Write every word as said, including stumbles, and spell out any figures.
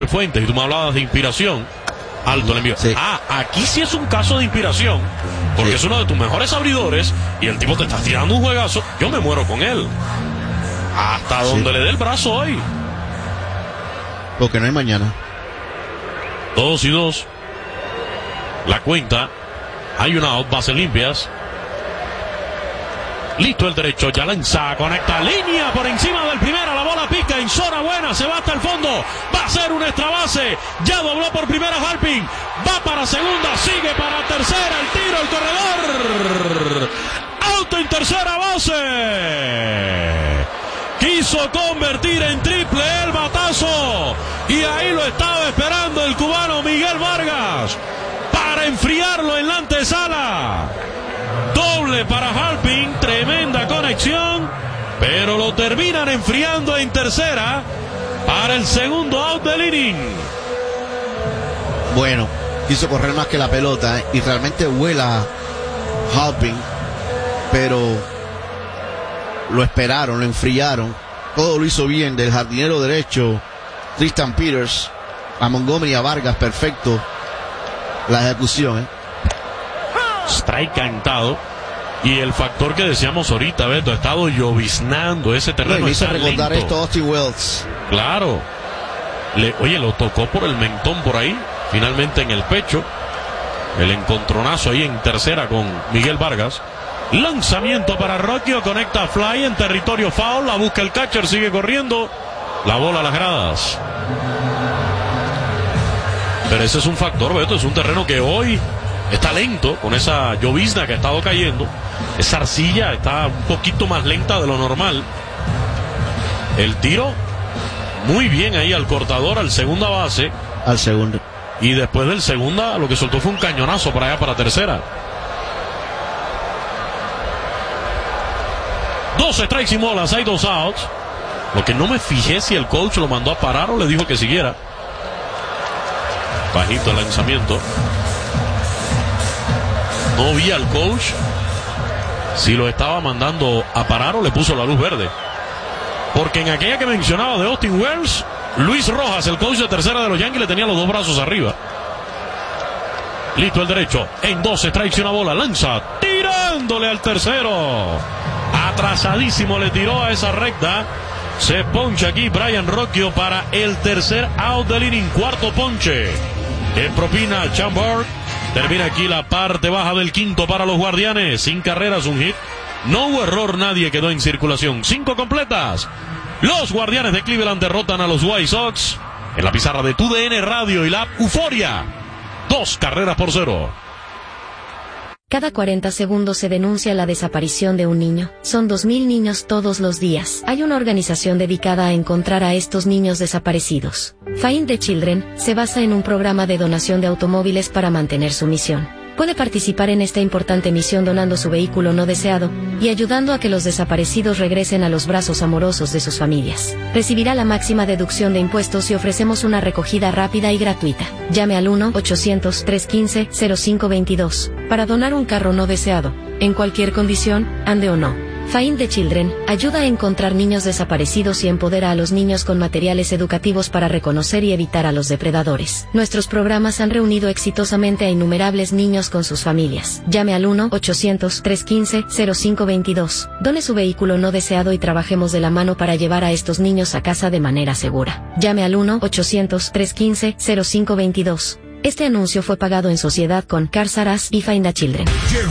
Fuentes, y tú me hablabas de inspiración. Alto el envío. Sí. Ah, aquí sí es un caso de inspiración, porque sí. Es uno de tus mejores abridores y el tipo te está tirando un juegazo. Yo me muero con él. Hasta donde sí. Le dé el brazo hoy. Porque no hay mañana. Dos y dos. La cuenta. Hay una out, bases limpias. Listo el derecho, ya lanza, conecta línea por encima del primero, la bola pica en zona buena, se va hasta el fondo, va a ser un extra base, ya dobló por primera Halpin, va para segunda, sigue para tercera, el tiro, el corredor, out en tercera base, quiso convertir en triple el batazo, y ahí lo estaba esperando el cubano Miguel Vargas, para enfriarlo en la antesala. Doble para Halpin, tremenda conexión, pero lo terminan enfriando en tercera para el segundo out del inning. Bueno, quiso correr más que la pelota, ¿eh? Y realmente vuela Halpin, pero lo esperaron, lo enfriaron. Todo lo hizo bien del jardinero derecho Tristan Peters a Montgomery, a Vargas, perfecto la ejecución, ¿eh? Strike cantado. Y el factor que decíamos ahorita, Beto, ha estado lloviznando ese terreno. No, me hizo está recordar lento. esto Austin Wells. Claro. Le, oye, lo tocó por el mentón por ahí, finalmente en el pecho. El encontronazo ahí en tercera con Miguel Vargas. Lanzamiento para Rocchio, conecta fly en territorio foul, la busca el catcher, sigue corriendo. La bola a las gradas. Pero ese es un factor, Beto, es un terreno que hoy está lento, con esa llovizna que ha estado cayendo. Esa arcilla está un poquito más lenta de lo normal. El tiro, muy bien ahí al cortador, al segunda base. Al segundo. Y después del segunda, lo que soltó fue un cañonazo para allá, para tercera. Dos strikes y bolas, hay dos outs. Lo que no me fijé si el coach lo mandó a parar o le dijo que siguiera. Bajito el lanzamiento. No vi al coach si lo estaba mandando a parar o le puso la luz verde. Porque en aquella que mencionaba de Austin Wells, Luis Rojas, el coach de tercera de los Yankees, le tenía los dos brazos arriba. Listo el derecho. En dos strikes y una bola. Lanza. Tirándole al tercero. Atrasadísimo le tiró a esa recta. Se poncha aquí Brian Rocchio para el tercer out del inning. Cuarto ponche. En propina Chambord. Termina aquí la parte baja del quinto para los Guardianes. Sin carreras, un hit. No hubo error, nadie quedó en circulación. Cinco completas. Los Guardianes de Cleveland derrotan a los White Sox en la pizarra de T U D N Radio y la Euforia. Dos carreras por cero. Cada cuarenta segundos se denuncia la desaparición de un niño. Son dos mil niños todos los días. Hay una organización dedicada a encontrar a estos niños desaparecidos. Find the Children se basa en un programa de donación de automóviles para mantener su misión. Puede participar en esta importante misión donando su vehículo no deseado y ayudando a que los desaparecidos regresen a los brazos amorosos de sus familias. Recibirá la máxima deducción de impuestos y ofrecemos una recogida rápida y gratuita. Llame al uno ochocientos, trescientos quince, cero cinco veintidós para donar un carro no deseado, en cualquier condición, ande o no. Find the Children ayuda a encontrar niños desaparecidos y empodera a los niños con materiales educativos para reconocer y evitar a los depredadores. Nuestros programas han reunido exitosamente a innumerables niños con sus familias. Llame al uno ochocientos, trescientos quince, cero cinco veintidós. Done su vehículo no deseado y trabajemos de la mano para llevar a estos niños a casa de manera segura. Llame al uno ochocientos, trescientos quince, cero cinco veintidós. Este anuncio fue pagado en sociedad con Cars R Us y Find the Children.